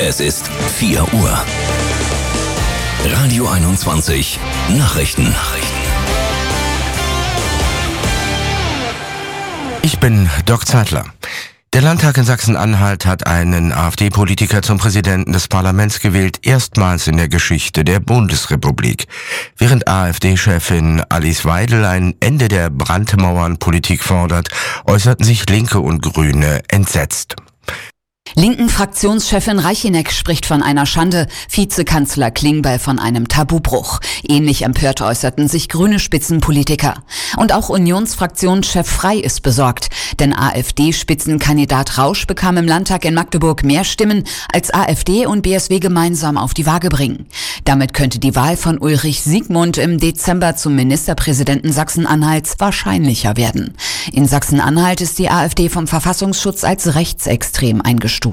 Es ist 4 Uhr. Radio 21 Nachrichten. Ich bin Dirk Zeitler. Der Landtag in Sachsen-Anhalt hat einen AfD-Politiker zum Präsidenten des Parlaments gewählt, erstmals in der Geschichte der Bundesrepublik. Während AfD-Chefin Alice Weidel ein Ende der Brandmauernpolitik fordert, äußerten sich Linke und Grüne entsetzt. Linken-Fraktionschefin Reicheneck spricht von einer Schande, Vizekanzler Klingbeil von einem Tabubruch. Ähnlich empört äußerten sich grüne Spitzenpolitiker. Und auch Unionsfraktionschef Frey ist besorgt, denn AfD-Spitzenkandidat Rausch bekam im Landtag in Magdeburg mehr Stimmen, als AfD und BSW gemeinsam auf die Waage bringen. Damit könnte die Wahl von Ulrich Siegmund im Dezember zum Ministerpräsidenten Sachsen-Anhalts wahrscheinlicher werden. In Sachsen-Anhalt ist die AfD vom Verfassungsschutz als rechtsextrem eingestuft.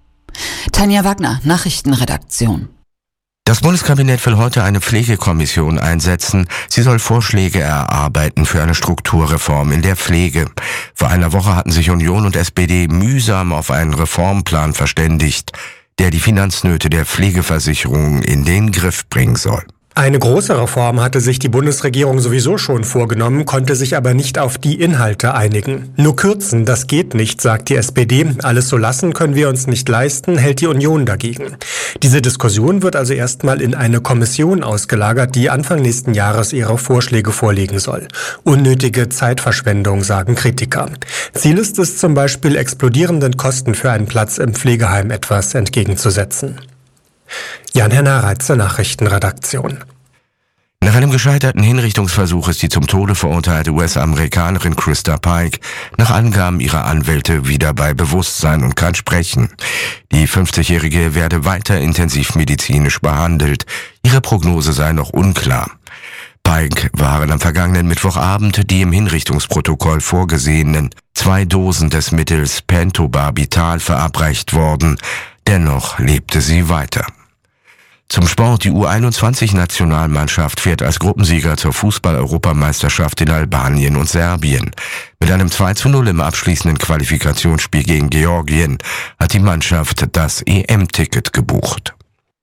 Tanja Wagner, Nachrichtenredaktion. Das Bundeskabinett will heute eine Pflegekommission einsetzen. Sie soll Vorschläge erarbeiten für eine Strukturreform in der Pflege. Vor einer Woche hatten sich Union und SPD mühsam auf einen Reformplan verständigt, der die Finanznöte der Pflegeversicherung in den Griff bringen soll. Eine große Reform hatte sich die Bundesregierung sowieso schon vorgenommen, konnte sich aber nicht auf die Inhalte einigen. Nur kürzen, das geht nicht, sagt die SPD. Alles so lassen können wir uns nicht leisten, hält die Union dagegen. Diese Diskussion wird also erstmal in eine Kommission ausgelagert, die Anfang nächsten Jahres ihre Vorschläge vorlegen soll. Unnötige Zeitverschwendung, sagen Kritiker. Ziel ist es zum Beispiel, explodierenden Kosten für einen Platz im Pflegeheim etwas entgegenzusetzen. Jan-Henner Reitze, Nachrichtenredaktion. Nach einem gescheiterten Hinrichtungsversuch ist die zum Tode verurteilte US-Amerikanerin Krista Pike nach Angaben ihrer Anwälte wieder bei Bewusstsein und kann sprechen. Die 50-Jährige werde weiter intensivmedizinisch behandelt. Ihre Prognose sei noch unklar. Pike waren am vergangenen Mittwochabend die im Hinrichtungsprotokoll vorgesehenen 2 Dosen des Mittels Pentobarbital verabreicht worden. Dennoch lebte sie weiter. Zum Sport. Die U21-Nationalmannschaft fährt als Gruppensieger zur Fußball-Europameisterschaft in Albanien und Serbien. Mit einem 2:0 im abschließenden Qualifikationsspiel gegen Georgien hat die Mannschaft das EM-Ticket gebucht.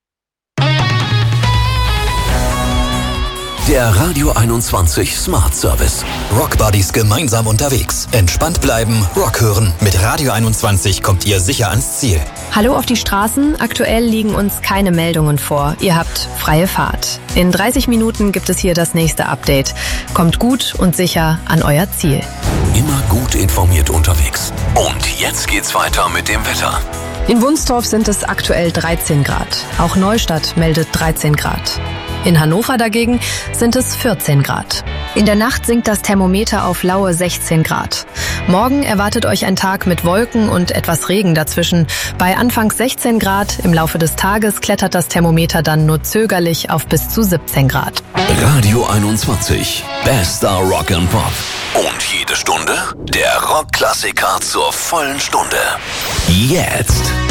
Der Radio 21 Smart Service. Rock Buddies gemeinsam unterwegs. Entspannt bleiben, Rock hören. Mit Radio 21 kommt ihr sicher ans Ziel. Hallo auf die Straßen. Aktuell liegen uns keine Meldungen vor. Ihr habt freie Fahrt. In 30 Minuten gibt es hier das nächste Update. Kommt gut und sicher an euer Ziel. Immer gut informiert unterwegs. Und jetzt geht's weiter mit dem Wetter. In Wunstorf sind es aktuell 13 Grad. Auch Neustadt meldet 13 Grad. In Hannover dagegen sind es 14 Grad. In der Nacht sinkt das Thermometer auf laue 16 Grad. Morgen erwartet euch ein Tag mit Wolken und etwas Regen dazwischen. Bei anfangs 16 Grad, im Laufe des Tages klettert das Thermometer dann nur zögerlich auf bis zu 17 Grad. Radio 21, bester Rock and Pop. Und jede Stunde der Rockklassiker zur vollen Stunde. Jetzt